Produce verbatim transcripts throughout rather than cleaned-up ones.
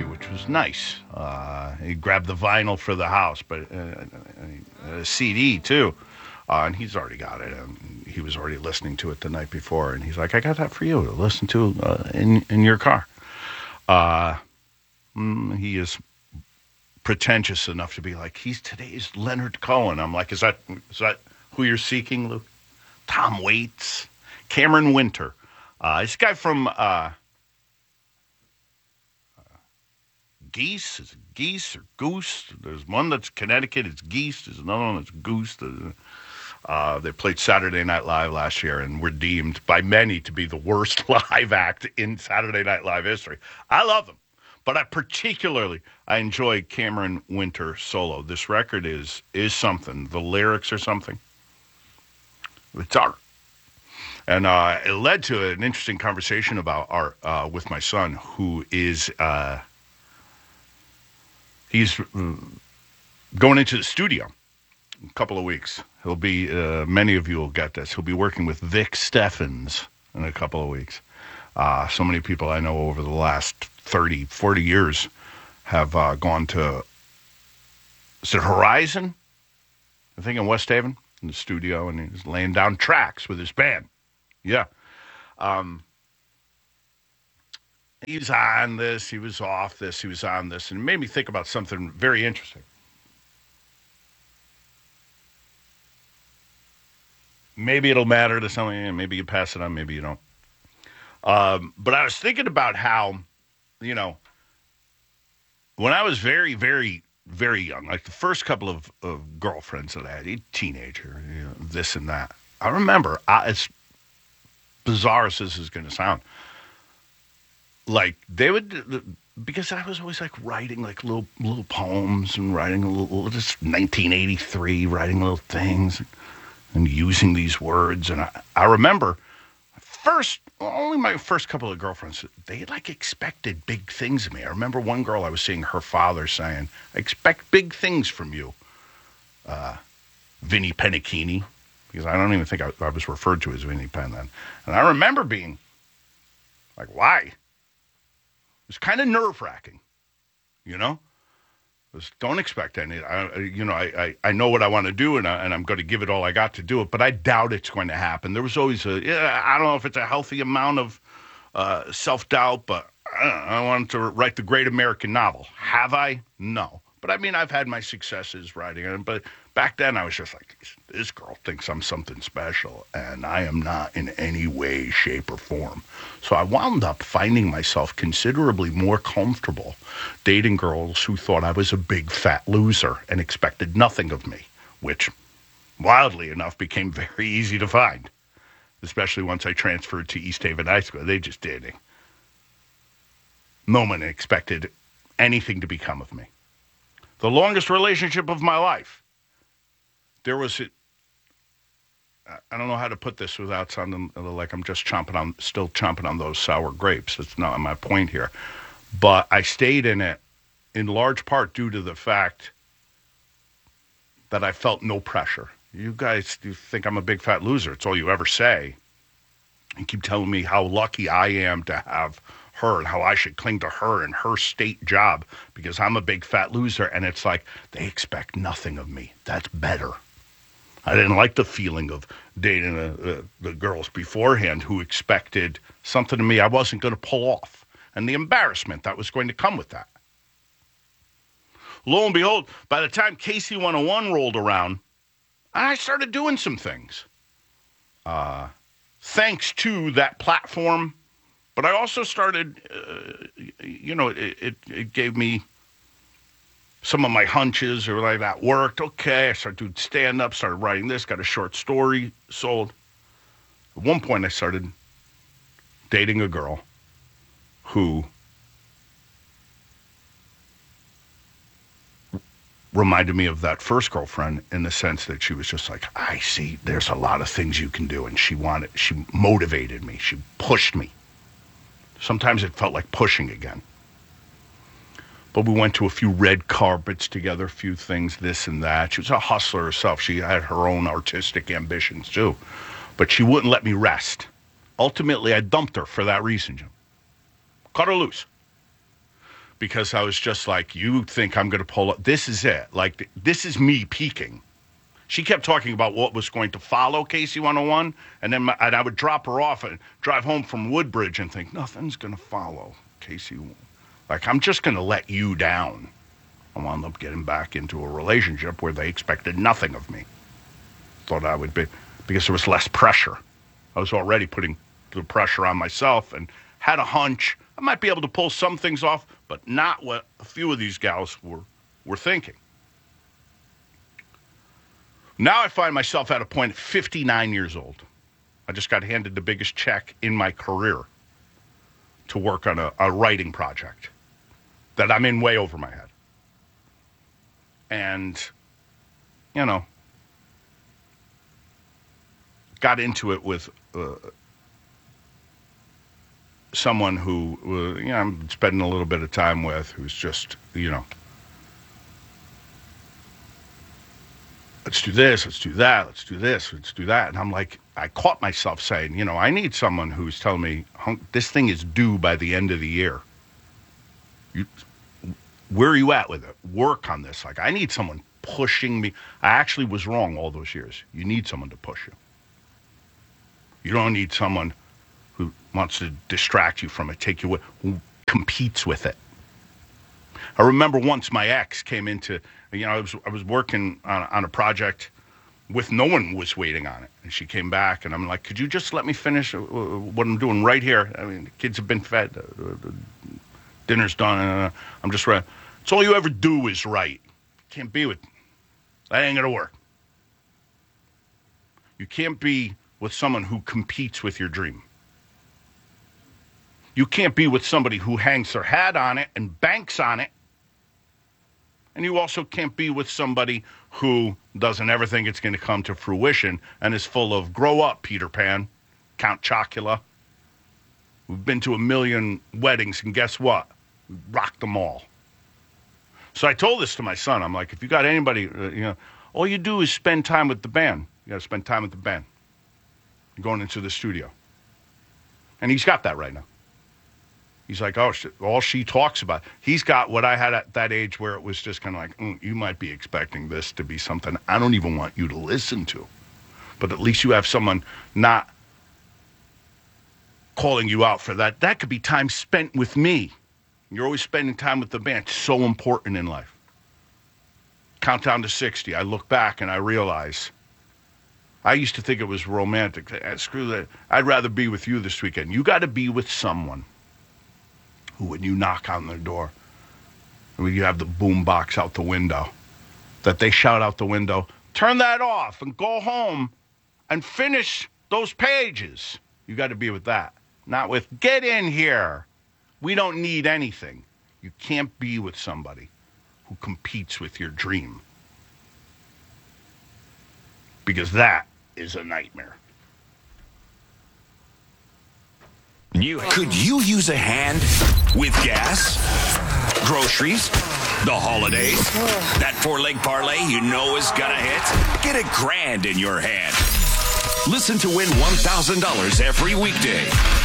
which was nice. Uh, he grabbed the vinyl for the house, but uh, a C D too. Uh, and he's already got it. And he was already listening to it the night before. And he's like, I got that for you to listen to uh, in, in your car. Uh, mm, he is pretentious enough to be like, he's today's Leonard Cohen. I'm like, is that is that who you're seeking, Luke? Tom Waits, Cameron Winter. Uh, this guy from uh, Geese. Is it Geese or Goose? There's one that's Connecticut. It's Geese. There's another one that's Goose. Uh, they played Saturday Night Live last year and were deemed by many to be the worst live act in Saturday Night Live history. I love them, but I particularly I enjoy Cameron Winter solo. This record is is something. The lyrics are something. It's art. And uh, it led to an interesting conversation about art uh, with my son, who is uh, he's going into the studio in a couple of weeks. He'll be, uh, many of you will get this, he'll be working with Vic Steffens in a couple of weeks. Uh, so many people I know over the last thirty, forty years have uh, gone to, is it Horizon? I think in West Haven, in the studio, and he's laying down tracks with his band. Yeah. Um, he's on this, he was off this, he was on this, and it made me think about something very interesting. Maybe it'll matter to somebody, and maybe you pass it on, maybe you don't. Um, but I was thinking about how, you know, when I was very, very, very young, like the first couple of, of girlfriends that I had, a teenager, you know, this and that, I remember, I, as bizarre as this is going to sound, like they would, because I was always like writing like little little poems and writing a little, just nineteen eighty-three, writing little things and using these words. And I, I remember first, only my first couple of girlfriends, they like expected big things of me. I remember one girl, I was seeing her father saying, I expect big things from you, uh, Vinnie Pennichini, because I don't even think I, I was referred to as Vinnie Penn then. And I remember being like, why? It was kind of nerve-wracking, you know? Was, don't expect any. I, you know, I, I, I know what I want to do, and, I, and I'm going to give it all I got to do it, but I doubt it's going to happen. There was always a, yeah, I don't know if it's a healthy amount of uh, self-doubt, but I, don't know, I wanted to write the great American novel. Have I? No. But I mean, I've had my successes writing it, but back then I was just like, this girl thinks I'm something special, and I am not in any way, shape, or form. So I wound up finding myself considerably more comfortable dating girls who thought I was a big fat loser and expected nothing of me, which, wildly enough, became very easy to find, especially once I transferred to East Haven High School. They just did. No one expected anything to become of me. The longest relationship of my life. There was, a, I don't know how to put this without sounding like I'm just chomping on, still chomping on those sour grapes. That's not my point here. But I stayed in it in large part due to the fact that I felt no pressure. You guys you think I'm a big fat loser. It's all you ever say. You keep telling me how lucky I am to have her and how I should cling to her and her state job because I'm a big fat loser. And it's like, they expect nothing of me. That's better. I didn't like the feeling of dating a, a, the girls beforehand who expected something of me I wasn't going to pull off. And the embarrassment that was going to come with that. Lo and behold, by the time K C one oh one rolled around, I started doing some things. Uh, thanks to that platform. But I also started, uh, you know, it, it, it gave me some of my hunches or like that worked. Okay, I started doing stand-up, started writing this, got a short story sold. At one point, I started dating a girl who reminded me of that first girlfriend in the sense that she was just like, I see, there's a lot of things you can do. And she wanted, she motivated me. She pushed me. Sometimes it felt like pushing again. But we went to a few red carpets together, a few things, this and that. She was a hustler herself. She had her own artistic ambitions, too. But she wouldn't let me rest. Ultimately, I dumped her for that reason, Jim. Cut her loose. because I was just like, you think I'm going to pull up? This is it. Like, this is me peaking. She kept talking about what was going to follow K C one oh one, and then my, and I would drop her off and drive home from Woodbridge and think, nothing's going to follow K C. Like, I'm just going to let you down. I wound up getting back into a relationship where they expected nothing of me. Thought I would be, because there was less pressure. I was already putting the pressure on myself and had a hunch I might be able to pull some things off, but not what a few of these gals were, were thinking. Now I find myself at a point at fifty-nine years old. I just got handed the biggest check in my career to work on a, a writing project that I'm in way over my head. And, you know, got into it with uh, someone who, uh, you know, I'm spending a little bit of time with, who's just, you know, let's do this, let's do that, let's do this, let's do that. And I'm like, I caught myself saying, you know, I need someone who's telling me, this thing is due by the end of the year. You, where are you at with it? Work on this. Like, I need someone pushing me. I actually was wrong all those years. You need someone to push you. You don't need someone who wants to distract you from it, take you away, who competes with it. I remember once my ex came into, you know, I was I was working on, on a project with no one was waiting on it. And she came back, and I'm like, could you just let me finish what I'm doing right here? I mean, the kids have been fed, uh, dinner's done, uh, I'm just ready. It's all you ever do is write. Can't be with, that ain't gonna work. You can't be with someone who competes with your dream. You can't be with somebody who hangs their hat on it and banks on it. And you also can't be with somebody who doesn't ever think it's going to come to fruition and is full of, grow up, Peter Pan, Count Chocula. We've been to a million weddings, and guess what? We rocked them all. So I told this to my son. I'm like, if you got anybody, uh, you know, all you do is spend time with the band. You got to spend time with the band. You're going into the studio. And he's got that right now. He's like, oh, all she talks about. He's got what I had at that age where it was just kind of like, mm, you might be expecting this to be something I don't even want you to listen to. But at least you have someone not calling you out for that. That could be time spent with me. You're always spending time with the band. It's so important in life. Countdown to sixty. I look back and I realize I used to think it was romantic. Screw that. I'd rather be with you this weekend. You got to be with someone who, when you knock on their door, when you have the boom box out the window, that they shout out the window, turn that off and go home and finish those pages. You got to be with that. Not with, get in here. We don't need anything. You can't be with somebody who competes with your dream. Because that is a nightmare. You, could you use a hand with gas, groceries, the holidays, that four-leg parlay you know is gonna hit? Get a grand in your hand. Listen to win one thousand dollars every weekday.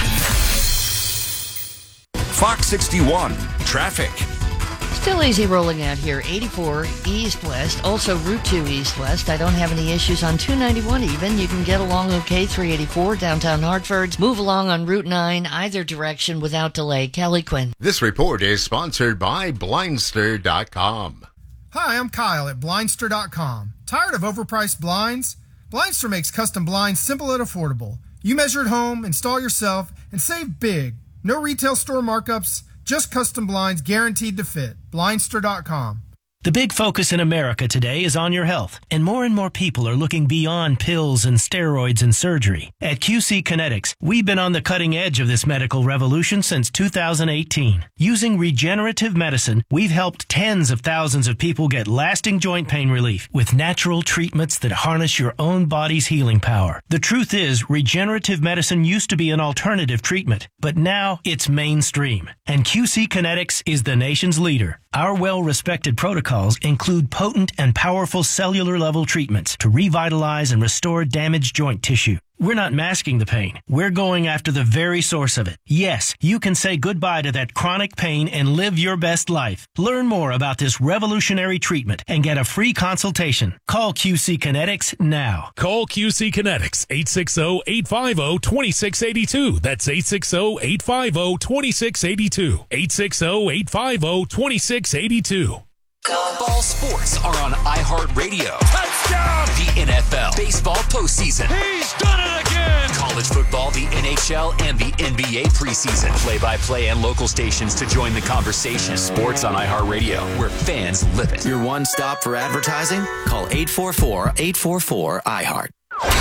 Fox sixty-one, traffic. Still easy rolling out here. eighty-four east-west, also Route two east-west. I don't have any issues on two ninety-one even. You can get along okay, three eighty-four, downtown Hartford. Move along on Route nine, either direction without delay. Kelly Quinn. This report is sponsored by Blindster dot com. Hi, I'm Kyle at Blindster dot com. Tired of overpriced blinds? Blindster makes custom blinds simple and affordable. You measure at home, install yourself, and save big. No retail store markups, just custom blinds guaranteed to fit. Blindster dot com. The big focus in America today is on your health, and more and more people are looking beyond pills and steroids and surgery. At Q C Kinetics, we've been on the cutting edge of this medical revolution since two thousand eighteen. Using regenerative medicine, we've helped tens of thousands of people get lasting joint pain relief with natural treatments that harness your own body's healing power. The truth is, regenerative medicine used to be an alternative treatment, but now it's mainstream, and Q C Kinetics is the nation's leader. Our well-respected protocol protocols include potent and powerful cellular-level treatments to revitalize and restore damaged joint tissue. We're not masking the pain. We're going after the very source of it. Yes, you can say goodbye to that chronic pain and live your best life. Learn more about this revolutionary treatment and get a free consultation. Call Q C Kinetics now. Call Q C Kinetics, eight six zero, eight five zero, two six eight two. That's eight six zero, eight five zero, two six eight two. eight six zero, eight five zero, two six eight two. Ball sports are on iHeartRadio. Touchdown! The N F L, baseball postseason. He's done it again! College football, the N H L, and the N B A preseason. Play-by-play and local stations to join the conversation. Sports on iHeartRadio, where fans live it. Your one stop for advertising? Call eight four four, eight four four, I heart.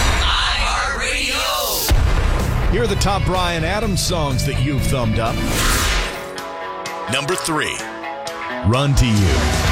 iHeartRadio! Here are the top Bryan Adams songs that you've thumbed up. Number three. Run to You.